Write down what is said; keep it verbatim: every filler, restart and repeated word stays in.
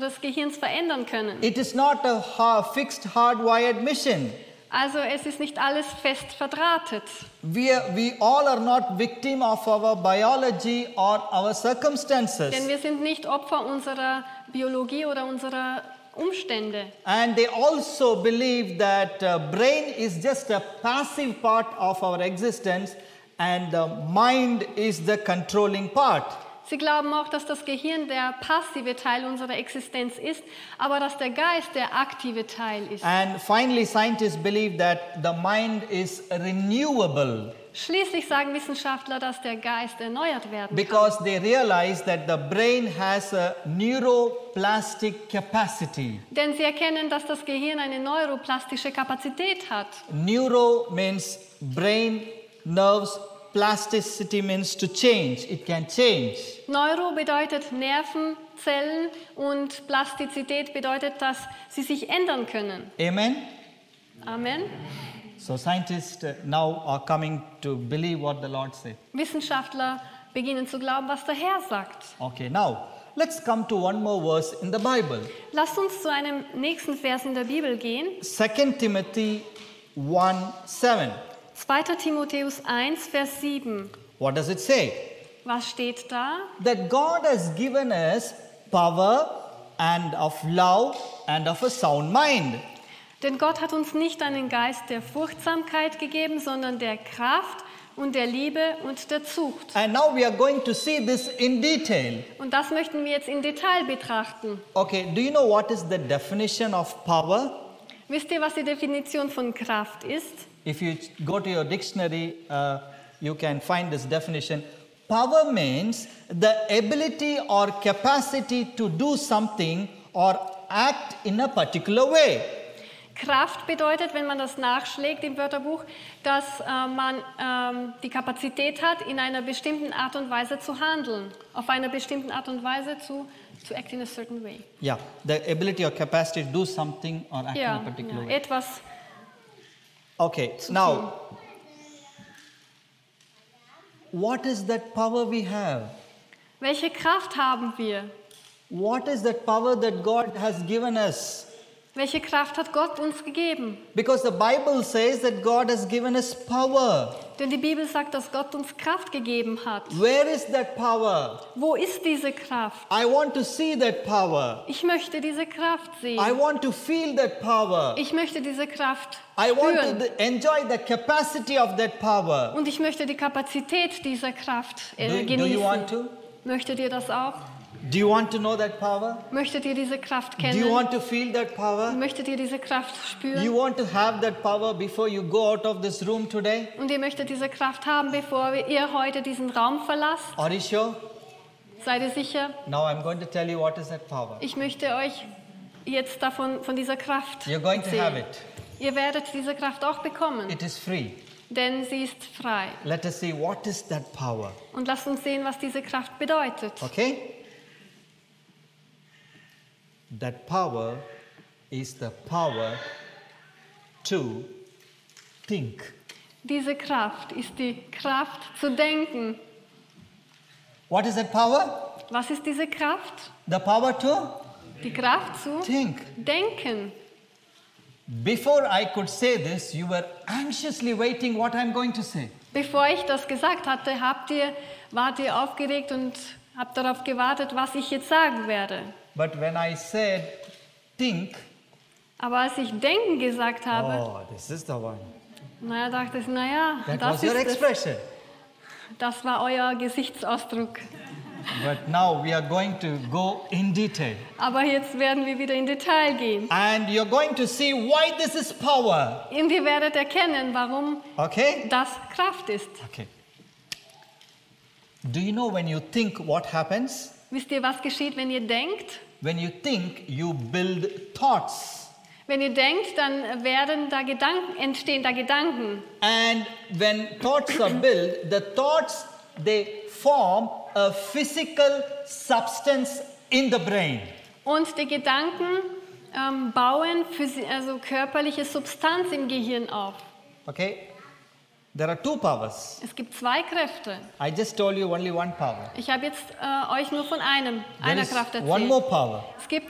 unseres Gehirns verändern können. It is not a hard, fixed, hardwired mission. Also es ist nicht alles fest verdrahtet. We, are, we all are not victim of our biology or our circumstances. Denn wir sind nicht Opfer unserer Biologie oder unserer Umstände. And they also believe that uh, brain is just a passive part of our existence and the mind is the controlling part. Sie glauben auch, dass das Gehirn der passive Teil unserer Existenz ist, aber dass der Geist der aktive Teil ist. And finally, scientists believe that the mind is renewable. Schließlich sagen Wissenschaftler, dass der Geist erneuert werden Because kann. they realize that the brain has a neuroplastic capacity. Denn sie erkennen, dass das Gehirn eine neuroplastische Kapazität hat. Neuro means brain, nerves, plasticity means to change. It can change. Neuro bedeutet Nervenzellen und Plastizität bedeutet, dass sie sich ändern können. Amen? Amen. So scientists uh, now are coming to believe what the Lord said. Wissenschaftler beginnen zu glauben, was der Herr sagt. Okay, now let's come to one more verse in the Bible. Lasst uns zu einem nächsten Vers in der Bibel gehen. Second Timothy one seven. zweiter Timotheus eins, Vers sieben. What does it say? Was steht da? That God has given us power and of love and of a sound mind. Denn Gott hat uns nicht einen Geist der Furchtsamkeit gegeben, sondern der Kraft und der Liebe und der Zucht. And now we are going to see this in detail. Und das möchten wir jetzt im Detail betrachten. Okay, do you know what is the definition of power? Wisst ihr, was die Definition von Kraft ist? If you go to your dictionary, uh, you can find this definition. Power means the ability or capacity to do something or act in a particular way. Kraft bedeutet, wenn man das nachschlägt im Wörterbuch, dass äh, man ähm, die Kapazität hat, in einer bestimmten Art und Weise zu handeln. Auf einer bestimmten Art und Weise zu, to act in a certain way. Yeah, the ability or capacity to do something or act Ja, in a particular ja, way. etwas. Okay, now, what is that power we have? Welche Kraft haben wir? What is that power that God has given us? Welche Kraft hat Gott uns gegeben? Because the Bible says that God has given us power. Denn die Bibel sagt, dass Gott uns Kraft gegeben hat. Where is that power? Wo ist diese Kraft? I want to see that power. Ich möchte diese Kraft I sehen. want to feel that power. Ich möchte diese Kraft I want spüren. to enjoy the capacity of that power. Und ich möchte die Kapazität dieser Kraft äh, Do, do genießen. you want to? Möchtet ihr das auch? Do you want to know that power? Möchtet ihr diese Kraft Do you kennen? want to feel that power? Möchtet ihr diese Kraft spüren? You want to have that power before you go out of this room today? Und ihr möchtet diese Kraft haben, bevor ihr heute diesen Raum verlasst? Are you sure? Seid ihr sicher? Now I'm going to tell you what is that power. Ich möchte euch jetzt davon, von dieser Kraft You're going to have erzählen. it. Ihr werdet diese Kraft auch bekommen, It is free. denn sie ist frei. Let us see what is that power. Und lasst uns sehen, was diese Kraft bedeutet. Okay? That power is the power to think. Diese Kraft ist die Kraft zu denken. What is that power? Was ist diese Kraft? The power to Die Kraft zu think. denken. Before I could say this, you were anxiously waiting what I'm going to say. Bevor ich das gesagt hatte, habt ihr, wart ihr aufgeregt und habt darauf gewartet, was ich jetzt sagen werde. But when I said think, Aber als ich denken gesagt habe, oh, this is the one. naja, dachte ich, naja, That das was your ist es. expression. Das war euer Gesichtsausdruck. But now we are going to go in detail. Aber jetzt werden wir wieder in Detail gehen. And you're going to see why this is power. Und ihr werdet erkennen, warum Okay? das Kraft ist. Okay. Do you know when you think what happens? Wisst ihr, was geschieht, wenn ihr denkt? When you think, you build thoughts. Wenn ihr denkt, dann werden da Gedanken, entstehen da Gedanken. And when thoughts are built, the thoughts, they form a physical substance in the brain. Und die Gedanken ähm, bauen physi- also körperliche Substanz im Gehirn auf. Okay? There are two powers. Es gibt zwei Kräfte. I just told you only one power. Ich habe jetzt äh, euch nur von einem, There einer is Kraft one erzählt. more power. Es gibt